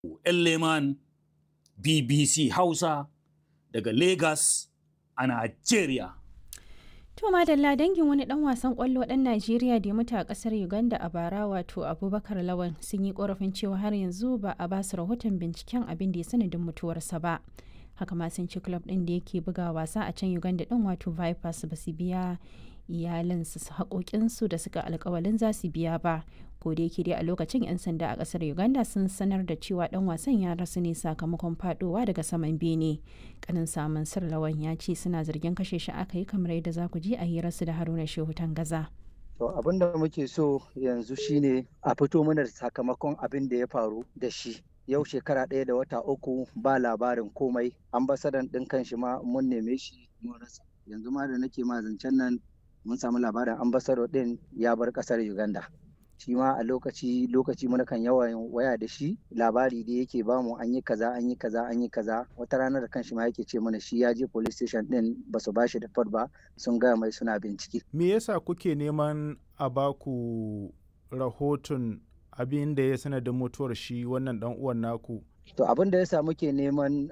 Leman BBC Hausa daga Lagos a Najeriya. To madalla dangin wani dan wasan kwallo dan Najeriya da ya mutu a kasar Uganda a bara wato Abubakar Lawan sun yi korafin cewa har yanzu ba a basu rahoton binciken abin da ya sanadin mutuwarsa ba. Haka ma sun ci club din da yake buga wasa a can Uganda din wato Vipers ba su biya iyalinsu haƙoƙinsu da suka alƙawalin za su biya ba. Ko da yake dai a lokacin 'yan sanda a kasar Uganda sun sanar da cewa dan wasan ya rasu ne sakamakon fadowa daga saman bene. Kanin samun sir Lawan ya ce suna zargin kashe shi aka yi kamar yadda za ku ji a hirarsu da Haruna Shehu Tangaza. To abin da muke so yanzu shine a fito mana da sakamakon abin da ya faru da shi. Yau shekara 1 da wata 3 ba labarin komai. Ambasadan ɗin kan shi ma mun neme shi mun rasa. Yanzu ma da nake ma zancen nan mun samu labarin ambassador ɗin ya bar ƙasar Uganda. Shi ma a lokaci muna kan yawan waya da shi, labari da yake bamu an yi kaza wata rana da kanshi ma yake ce mana shi ya je police station din ba su bashi da ba sun gaya mai suna bincike. Me yasa kuke neman a baku rahoton abin da ya sanadin mutuwar shi wannan dan uwan naku? To abin da yasa muke neman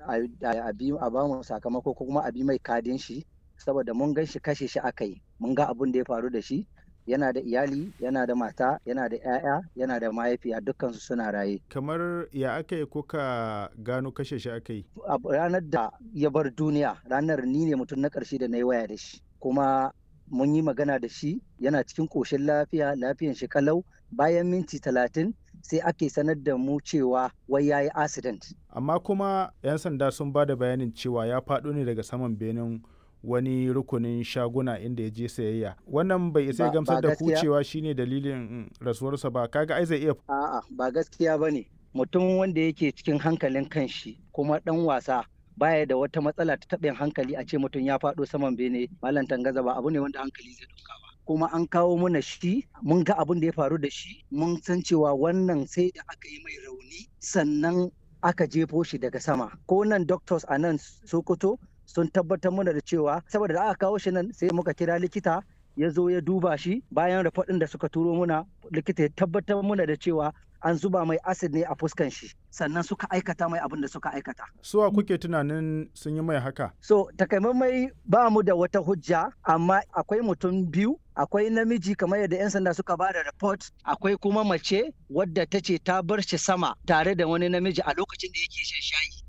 a bamu sakamako ko kuma a bi mai kadin shi saboda mun gan shi kashe shi aka yi, mun ga abin da ya faru da shi. Yana da iyali, yana da mata, yana da 'ya'ya, yana da mahaifiya, dukkansu suna raye. Kamar ya aka yi kuka gano kashe shi aka yi? A ranar da ya bar duniya, ranar ni ne mutum na ƙarshe da na yi waya da shi. Kuma mun yi magana da shi, yana cikin ƙoshin lafiyan shi kalau. Bayan minti 30 sai ake sanar da mu cewa wai ya yi accident. Amma kuma 'yan sanda sun ba da bayanin cewa ya faɗo ne daga saman benin wani rukunin shaguna inda ya je sayayya. Wannan bai isa gamsar da ku cewa shine dalilin rasuwarsa ba, kaga ai zai iya. A'a ba gaskiya bane. Mutum wanda yake cikin hankalin kanshi kuma dan wasa baya da wata matsala ta taɓin hankali a ce mutum ya faɗo saman bene. Malam Tangaza ba abu ne wanda hankali zai ɗauka ba. Kuma an kawo mana shi, mun ga abin da ya faru da shi, mun san cewa wannan sai da aka yi mai rauni sannan aka jefo shi daga sama. Ko nan doctors a nan Sokoto sun tabbatar mana da cewa saboda da aka kawo shi nan sai muka kira likita ya zo ya duba shi. Bayan report ɗin da suka turo muna, likita ya tabbatar muna da cewa an zuba mai acid ne a fuskan shi sannan suka aikata mai abin da suka aikata. Suwa kuke tunanin sun yi mai haka? So takamaimai ba mu da wata hujja, amma akwai mutum biyu, akwai namiji kamar yadda 'yan sanda suka ba da report, akwai kuma mace wadda ta ce ta bar shi sama tare da wani namiji a lokacin da yake shan shayi.